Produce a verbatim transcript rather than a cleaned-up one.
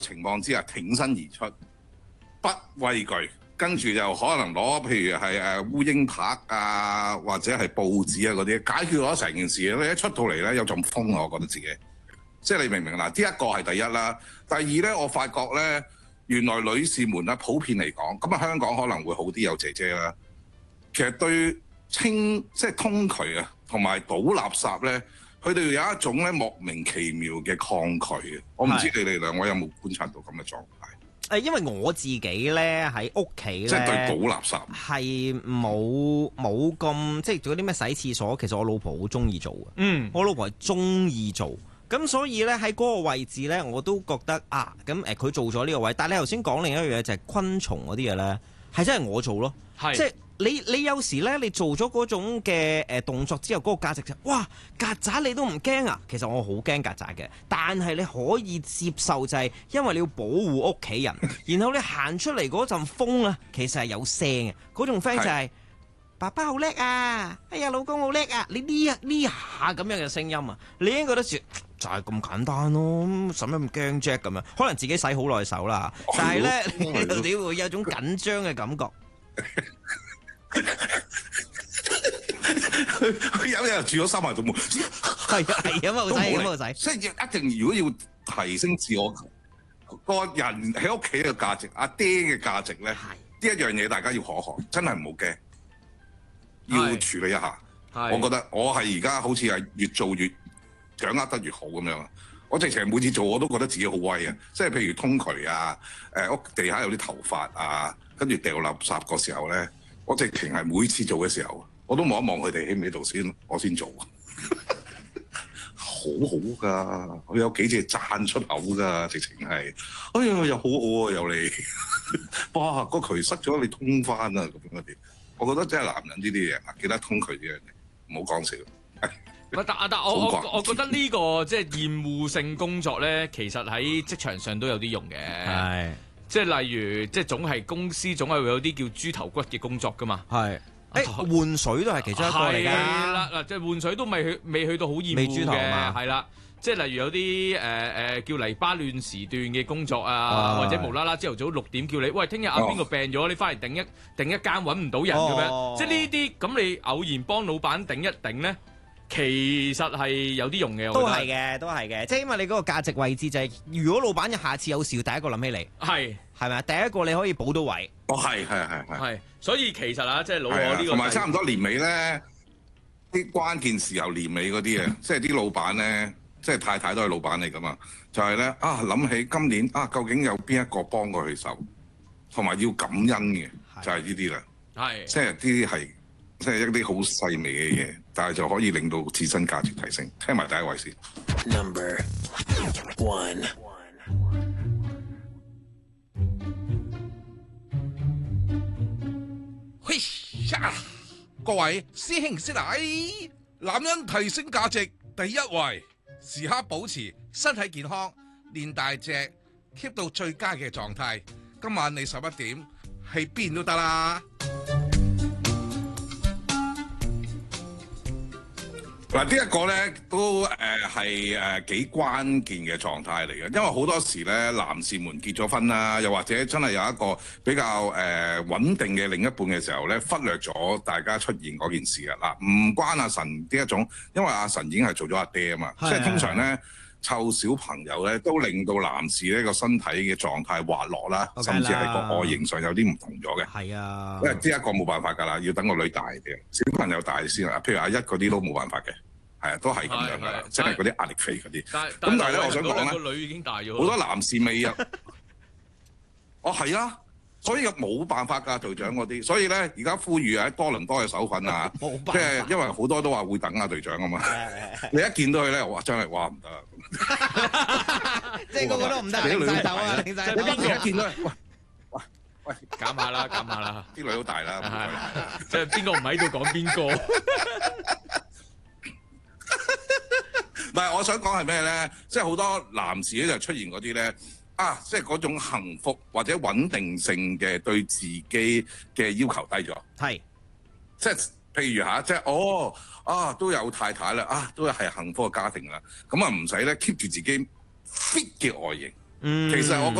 情況之下挺身而出，不畏懼，跟住就可能攞譬如係誒烏蠅拍啊，或者係報紙啊嗰啲，解決咗成件事。你一出到嚟咧有陣風啊，我覺得自己，即係你明唔明嗱？呢一個係第一啦，第二咧我發覺咧，原來女士們啊普遍嚟講，咁啊香港可能會好啲有姐姐啦，其實對清即係通渠啊同埋倒垃圾咧。佢哋有一種咧莫名其妙嘅抗拒嘅，我唔知你哋兩位有冇觀察到咁嘅狀態？ 誒，因為我自己咧喺屋企咧， 即係對倒垃圾係冇冇咁，即係做啲咩洗廁所，其實我老婆好中意做嘅。 嗯， 我老婆係中意做，咁所以咧喺嗰個位置咧，我都覺得啊，咁誒佢做咗呢個位，但係你頭先講另一樣嘢就係昆蟲嗰啲嘢咧，係真係我做咯， 係即係。你你有時咧，你做咗嗰種嘅誒動作之後，嗰個價值就哇曱甴你都唔驚啊！其實我好驚曱甴嘅，但係你可以接受就係因為你要保護屋企人，然後你行出嚟嗰陣風啊，其實係有聲嘅，嗰種 friend 就係、是、爸爸好叻啊，哎呀老公好叻啊，你呢呢下咁樣嘅聲音啊，你應該覺得住就係咁簡單咯，使乜咁驚啫咁樣？可能自己洗好耐手啦，但係咧你會有種緊張嘅感覺。 佢有日住咗三萬度冇， 係啊係啊嘛，好仔咁好仔， 即係一定如果要提升自我個人喺屋企嘅價值，阿爹嘅價值咧，呢一樣嘢大家要可學，真係唔好驚，要處理一下。我覺得我係而家好似係越做越掌握得越好咁樣。我直情每次做我都覺得自己好威啊！即係譬如通渠啊，誒屋地下有啲頭髮啊，跟住掉垃圾個時候咧。我直情係每次做嘅時候，我都望一望佢哋喺唔喺度先，我先做。好好㗎，我有幾隻讚出口㗎，直情係。哎呀，又好好啊，又嚟。哇，個渠塞咗，你通翻啊咁樣嗰啲。我覺得真係男人呢啲嘢啊，記得通渠呢樣嘢，唔好講笑。 但但我我我覺得呢個即係厭惡性工作咧，其實喺職場上都有啲用嘅。係。即係例如，即係總係公司總係會有啲叫豬頭骨嘅工作㗎嘛。係， 誒換水都係其中一個嚟㗎。係啦，嗱，即係換水都未去未去到好厭惡嘅，係啦。即係例如有啲誒誒叫黎巴嫩時段嘅工作啊，或者無啦啦朝頭早六點叫你，喂，聽日啊邊個病咗，你翻嚟頂一頂一間揾唔到人咁樣。即係呢啲咁你偶然幫老闆頂一頂咧。其實係有啲用嘅， 都係嘅，都係嘅，即係因為你嗰個價值位置就係、是，如果老闆一下次有事，第一個諗起你，係係咪啊？第一個你可以補到位， 哦係係係係， 係，所以其實啊，即係老我呢個， 同埋差唔多年尾咧，啲關鍵時候年尾嗰啲啊，即係啲老闆咧，即係太太都係老闆嚟噶嘛，就係、是、咧啊諗起今年啊，究竟有邊一個幫過佢手，同埋要感恩嘅，就係呢啲啦，係，即係啲係。即係一啲好細微嘅嘢，但係就可以令到自身價值提升。聽埋第一位先。Number one。 嘿呀！各位師兄師弟，男人提升價值第一位，時刻保持身體健康，練大隻 ，keep 到最佳嘅狀態。今晚你十一點喺邊都得啦。 嗱，呢一個咧都誒係誒幾關鍵嘅狀態嚟嘅，因為好多時咧男士們結咗婚啦，又或者真係有一個比較誒、呃、穩定嘅另一半嘅時候咧，忽略咗大家出現嗰件事嘅嗱，唔關阿神呢一種，因為阿神已經係做咗阿爹啊嘛，即係通常咧湊小朋友咧都令到男士呢個身體嘅狀態滑落啦，甚至係個外形上有啲唔同咗嘅。係啊，因為呢一個冇辦法㗎啦，要等個女大啲，小朋友大先啦。譬如阿一嗰啲都冇辦法嘅，係啊，都係咁樣㗎啦，即係嗰啲壓力肥嗰啲。咁但係咧，我想講咧， 個女已經大咗， 好多男士未啊。哦，係啊。所以冇辦法㗎，隊長嗰啲，所以咧而家呼籲啊，多倫多嘅手份啊，即係因為好多都話會等啊隊長啊嘛，你一見到佢咧，哇真係哇唔得啊， 即係個個都唔得，領晒手啊，領晒手。 邊個一見到佢，喂喂喂， 減下啦，減下啦， 啲女好大啦， 即係邊個唔喺度講邊個？ 唔係，我想講係咩咧？即係好多男士咧就出現嗰啲咧。啊！即係嗰種幸福或者穩定性嘅對自己嘅要求低咗，係即係譬如嚇，即係哦啊都有太太啦，啊都係幸福嘅家庭啦，咁啊唔使咧 keep 住自己 fit 嘅外形， 嗯、 其實我覺